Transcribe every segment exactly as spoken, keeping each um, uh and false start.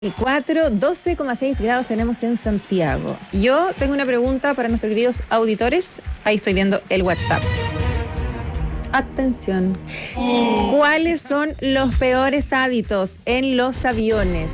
cuatro, doce coma seis grados tenemos en Santiago. Yo tengo una pregunta para nuestros queridos auditores. Ahí estoy viendo el WhatsApp. Atención. ¿Cuáles son los peores hábitos en los aviones?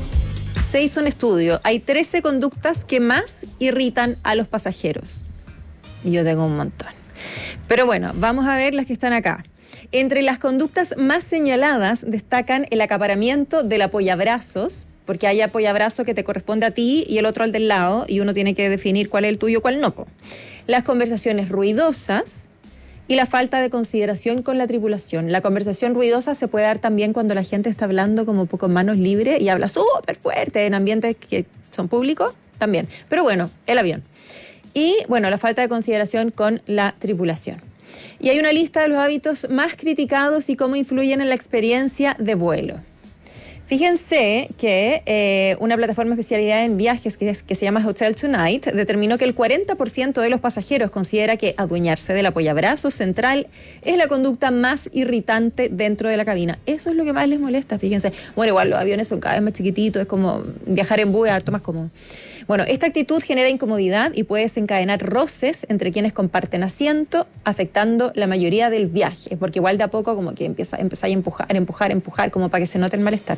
Se hizo un estudio. Hay trece conductas que más irritan a los pasajeros. Y yo tengo un montón. Pero bueno, vamos a ver las que están acá. Entre las conductas más señaladas destacan el acaparamiento del apoyabrazos, porque hay apoyabrazo que te corresponde a ti y el otro al del lado, y uno tiene que definir cuál es el tuyo y cuál no. Las conversaciones ruidosas y la falta de consideración con la tripulación. La conversación ruidosa se puede dar también cuando la gente está hablando como con manos libres y habla súper fuerte en ambientes que son públicos también. Pero bueno, el avión. Y bueno, la falta de consideración con la tripulación. Y hay una lista de los hábitos más criticados y cómo influyen en la experiencia de vuelo. Fíjense que eh, una plataforma especializada en viajes que, es, que se llama Hotel Tonight determinó que el cuarenta por ciento de los pasajeros considera que adueñarse del apoyabrazo central es la conducta más irritante dentro de la cabina. Eso es lo que más les molesta, fíjense. Bueno, igual los aviones son cada vez más chiquititos, es como viajar en bus es harto más cómodo. Bueno, esta actitud genera incomodidad y puede desencadenar roces entre quienes comparten asiento, afectando la mayoría del viaje, porque igual de a poco como que empieza, empieza a empujar, empujar, empujar, como para que se note el malestar.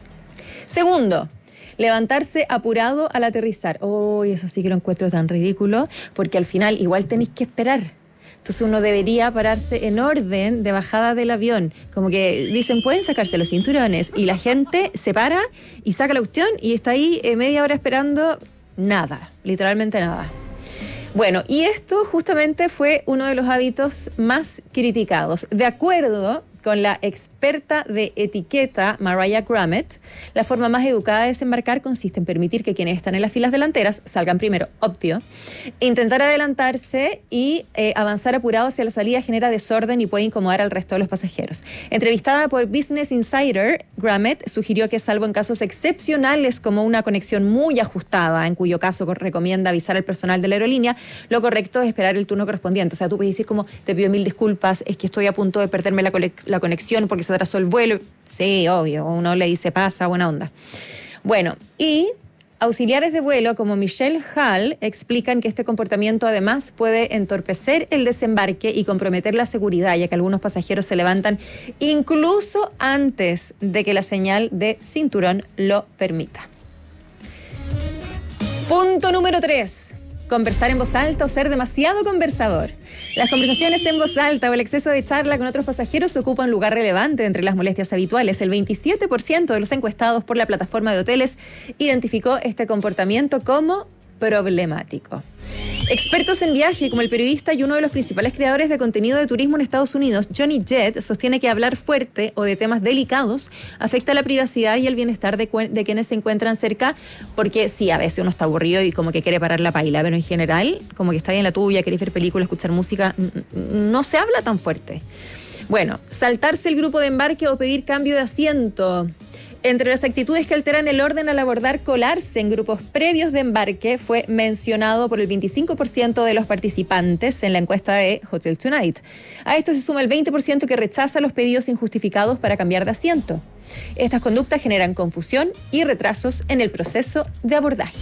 Segundo, levantarse apurado al aterrizar. Oh, eso sí que lo encuentro tan ridículo, porque al final igual tenéis que esperar. Entonces uno debería pararse en orden de bajada del avión. Como que dicen, pueden sacarse los cinturones. Y la gente se para y saca la cuestión y está ahí eh, media hora esperando nada, literalmente nada. Bueno, y esto justamente fue uno de los hábitos más criticados. De acuerdo con la experta de etiqueta Mariah Grammett, la forma más educada de desembarcar consiste en permitir que quienes están en las filas delanteras salgan primero, obvio, e intentar adelantarse y eh, avanzar apurado hacia la salida genera desorden y puede incomodar al resto de los pasajeros. Entrevistada por Business Insider, Grammett sugirió que salvo en casos excepcionales como una conexión muy ajustada, en cuyo caso recomienda avisar al personal de la aerolínea, lo correcto es esperar el turno correspondiente. O sea, tú puedes decir como, te pido mil disculpas, es que estoy a punto de perderme la colección la conexión porque se atrasó el vuelo. Sí, obvio, uno le dice pasa, buena onda. Bueno, y auxiliares de vuelo como Michelle Hall explican que este comportamiento además puede entorpecer el desembarque y comprometer la seguridad, ya que algunos pasajeros se levantan incluso antes de que la señal de cinturón lo permita. Punto número tres. Conversar en voz alta o ser demasiado conversador. Las conversaciones en voz alta o el exceso de charla con otros pasajeros ocupan un lugar relevante entre las molestias habituales. El veintisiete por ciento de los encuestados por la plataforma de hoteles identificó este comportamiento como problemático. Expertos en viaje, como el periodista y uno de los principales creadores de contenido de turismo en Estados Unidos, Johnny Jett, sostiene que hablar fuerte o de temas delicados afecta la privacidad y el bienestar de, de quienes se encuentran cerca, porque sí, a veces uno está aburrido y como que quiere parar la paila, pero en general, como que está ahí en la tuya, querés ver películas, escuchar música, no se habla tan fuerte. Bueno, saltarse el grupo de embarque o pedir cambio de asiento. Entre las actitudes que alteran el orden al abordar, colarse en grupos previos de embarque fue mencionado por el veinticinco por ciento de los participantes en la encuesta de Hotel Tonight. A esto se suma el veinte por ciento que rechaza los pedidos injustificados para cambiar de asiento. Estas conductas generan confusión y retrasos en el proceso de abordaje.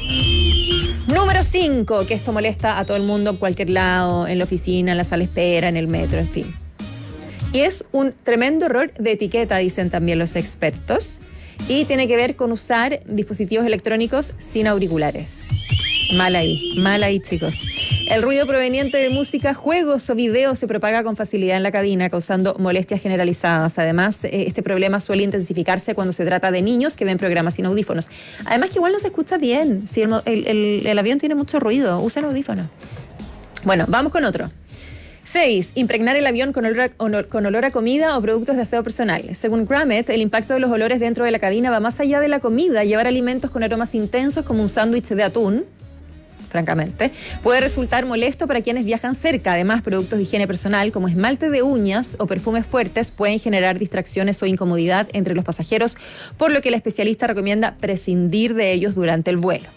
Número cinco, que esto molesta a todo el mundo en cualquier lado, en la oficina, en la sala de espera, en el metro, en fin. Y es un tremendo error de etiqueta, dicen también los expertos, y tiene que ver con usar dispositivos electrónicos sin auriculares. Mal ahí, mal ahí, chicos. El ruido proveniente de música, juegos o videos se propaga con facilidad en la cabina, causando molestias generalizadas. Además, este problema suele intensificarse cuando se trata de niños que ven programas sin audífonos. Además, que igual no se escucha bien. Si el, el, el, el avión tiene mucho ruido, usen audífonos. Bueno, vamos con otro. seis. Impregnar el avión con olor, a, con olor a comida o productos de aseo personal. Según Grammett, el impacto de los olores dentro de la cabina va más allá de la comida. Llevar alimentos con aromas intensos como un sándwich de atún, francamente, puede resultar molesto para quienes viajan cerca. Además, productos de higiene personal como esmalte de uñas o perfumes fuertes pueden generar distracciones o incomodidad entre los pasajeros, por lo que el especialista recomienda prescindir de ellos durante el vuelo.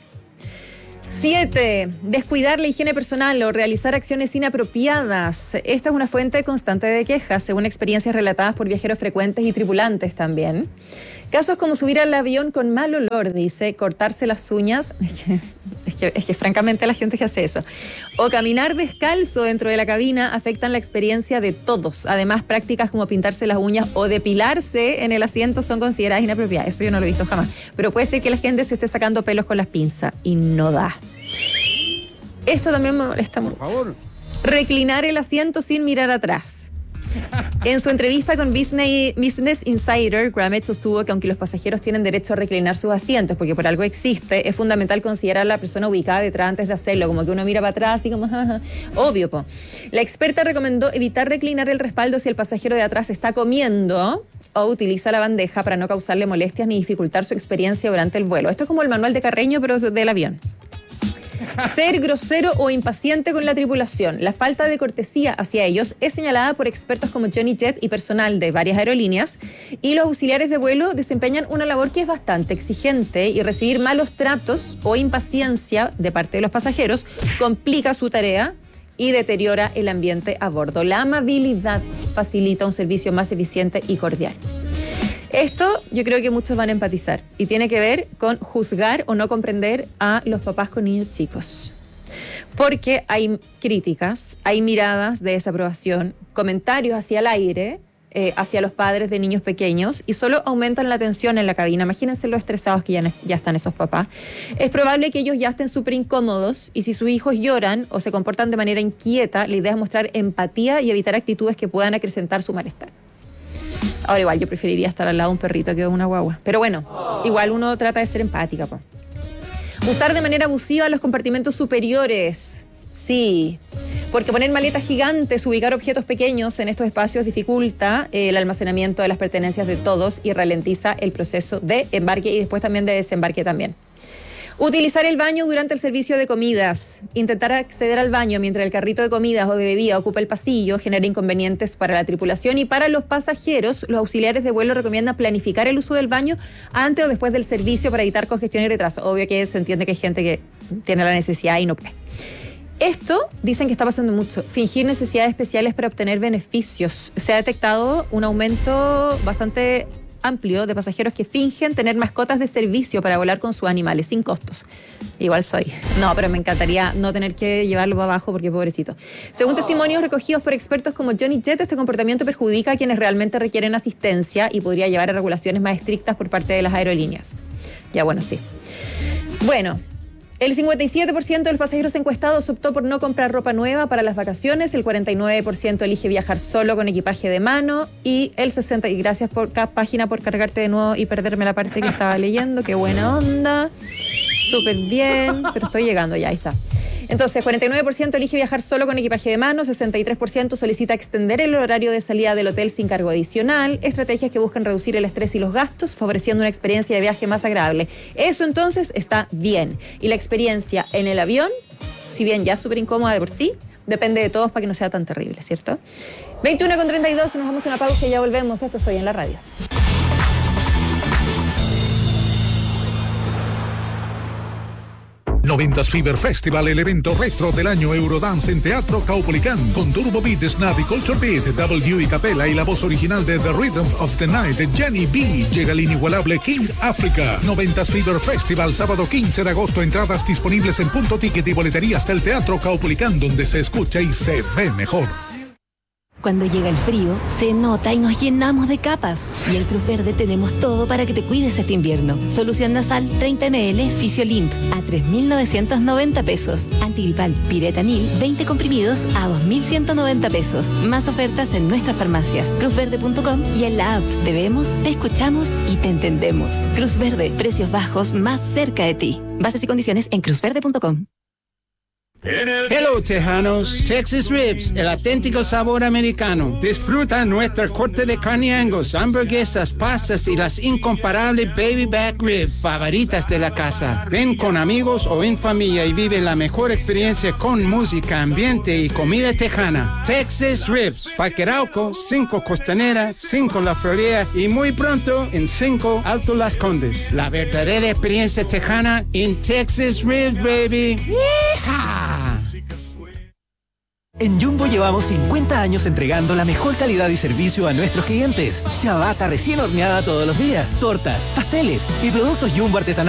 Siete, descuidar la higiene personal o realizar acciones inapropiadas. Esta es una fuente constante de quejas, según experiencias relatadas por viajeros frecuentes y tripulantes también. Casos como subir al avión con mal olor, dice, cortarse las uñas, es que, es que, es que francamente la gente que hace eso, o caminar descalzo dentro de la cabina afectan la experiencia de todos. Además, prácticas como pintarse las uñas o depilarse en el asiento son consideradas inapropiadas. Eso yo no lo he visto jamás. Pero puede ser que la gente se esté sacando pelos con las pinzas y no da. Esto también me molesta mucho. Por favor. Reclinar el asiento sin mirar atrás. En su entrevista con Business Insider, Gramet sostuvo que aunque los pasajeros tienen derecho a reclinar sus asientos, porque por algo existe, es fundamental considerar a la persona ubicada detrás antes de hacerlo, como que uno mira para atrás y como, jaja, obvio, po. La experta recomendó evitar reclinar el respaldo si el pasajero de atrás está comiendo o utiliza la bandeja para no causarle molestias ni dificultar su experiencia durante el vuelo. Esto es como el manual de Carreño, pero del avión. Ser grosero o impaciente con la tripulación. La falta de cortesía hacia ellos es señalada por expertos como Johnny Jet y personal de varias aerolíneas, y los auxiliares de vuelo desempeñan una labor que es bastante exigente, y recibir malos tratos o impaciencia de parte de los pasajeros complica su tarea y deteriora el ambiente a bordo. La amabilidad facilita un servicio más eficiente y cordial. Esto yo creo que muchos van a empatizar y tiene que ver con juzgar o no comprender a los papás con niños chicos. Porque hay críticas, hay miradas de desaprobación, comentarios hacia el aire, eh, hacia los padres de niños pequeños, y solo aumentan la tensión en la cabina. Imagínense lo estresados que ya, ya están esos papás. Es probable que ellos ya estén súper incómodos, y si sus hijos lloran o se comportan de manera inquieta, la idea es mostrar empatía y evitar actitudes que puedan acrecentar su malestar. Ahora igual yo preferiría estar al lado de un perrito que de una guagua. Pero bueno, igual uno trata de ser empática, po. Usar de manera abusiva los compartimentos superiores. Sí, porque poner maletas gigantes, ubicar objetos pequeños en estos espacios dificulta eh, el almacenamiento de las pertenencias de todos y ralentiza el proceso de embarque y después también de desembarque también. Utilizar el baño durante el servicio de comidas. Intentar acceder al baño mientras el carrito de comidas o de bebida ocupa el pasillo genera inconvenientes para la tripulación y para los pasajeros. Los auxiliares de vuelo recomiendan planificar el uso del baño antes o después del servicio para evitar congestión y retraso. Obvio que se entiende que hay gente que tiene la necesidad y no puede. Esto dicen que está pasando mucho. Fingir necesidades especiales para obtener beneficios. Se ha detectado un aumento bastante amplio de pasajeros que fingen tener mascotas de servicio para volar con sus animales sin costos. Igual soy. No, pero me encantaría no tener que llevarlo para abajo porque pobrecito. Según testimonios recogidos por expertos como Johnny Jet, este comportamiento perjudica a quienes realmente requieren asistencia y podría llevar a regulaciones más estrictas por parte de las aerolíneas. Ya, bueno, sí. Bueno, el cincuenta y siete por ciento de los pasajeros encuestados optó por no comprar ropa nueva para las vacaciones, el cuarenta y nueve por ciento elige viajar solo con equipaje de mano y el sesenta por ciento, y gracias por cada página por cargarte de nuevo y perderme la parte que estaba leyendo, qué buena onda, súper bien, pero estoy llegando ya, ahí está. Entonces, cuarenta y nueve por ciento elige viajar solo con equipaje de mano, sesenta y tres por ciento solicita extender el horario de salida del hotel sin cargo adicional, estrategias que buscan reducir el estrés y los gastos, favoreciendo una experiencia de viaje más agradable. Eso entonces está bien. Y la experiencia en el avión, si bien ya es súper incómoda de por sí, depende de todos para que no sea tan terrible, ¿cierto? veintiuno con treinta y dos, nos vamos a una pausa y ya volvemos. Esto es Hoy en la Radio. noventas Fever Festival, el evento retro del año Eurodance en Teatro Caupolicán, con Turbo Beat, Snap y Culture Beat, W y Capella y la voz original de The Rhythm of the Night de Jenny B. Llega el inigualable King Africa. noventas Fever Festival, sábado quince de agosto. Entradas disponibles en Punto Ticket y boleterías del Teatro Caupolicán, donde se escucha y se ve mejor. Cuando llega el frío, se nota y nos llenamos de capas. Y en Cruz Verde tenemos todo para que te cuides este invierno. Solución nasal treinta mililitros Fisiolimp a tres mil novecientos noventa pesos. Antigripal Piretanil veinte comprimidos a dos mil ciento noventa pesos. Más ofertas en nuestras farmacias, cruz verde punto com y en la app. Te vemos, te escuchamos y te entendemos. Cruz Verde, precios bajos más cerca de ti. Bases y condiciones en cruz verde punto com. Hello, tejanos. Texas Ribs, el auténtico sabor americano. Disfruta nuestra corte de carne Angus, hamburguesas, pastas y las incomparables baby back ribs favoritas de la casa. Ven con amigos o en familia y vive la mejor experiencia con música, ambiente y comida tejana. Texas Ribs, Parque Arauco, cinco Costanera, cinco La Florida y muy pronto en cinco Alto Las Condes. La verdadera experiencia tejana en Texas Ribs, baby. ¡Yeehaw! En Jumbo llevamos cincuenta años entregando la mejor calidad y servicio a nuestros clientes. Ciabatta recién horneada todos los días, tortas, pasteles y productos Jumbo artesanales